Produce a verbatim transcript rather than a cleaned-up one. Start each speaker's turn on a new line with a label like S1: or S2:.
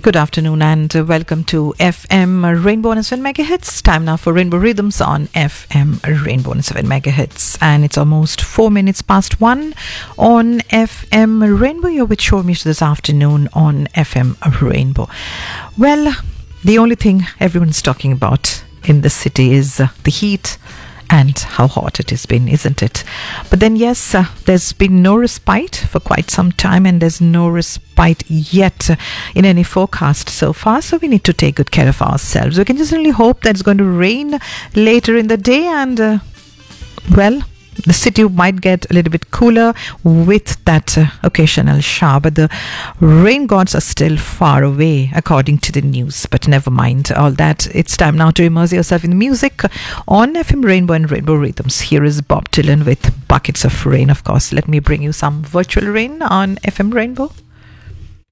S1: Good afternoon and uh, welcome to F M Rainbow one oh seven Megahertz. Time now for Rainbow Rhythms on F M Rainbow one oh seven Megahertz. And it's almost four minutes past one on F M Rainbow. You're with Show Me this afternoon on F M Rainbow. Well, the only thing everyone's talking about in the city is uh, the heat and how hot it has been, isn't it? But then, yes, uh, there's been no respite for quite some time, and there's no respite yet uh, in any forecast so far. So we need to take good care of ourselves. We can just only hope that it's going to rain later in the day, and uh, well, the city might get a little bit cooler with that uh, occasional shower, but the rain gods are still far away according to the news. But never mind all that. It's time now to immerse yourself in music on F M Rainbow and Rainbow Rhythms. Here is Bob Dylan with Buckets of Rain. Of course, let me bring you some virtual rain on F M Rainbow.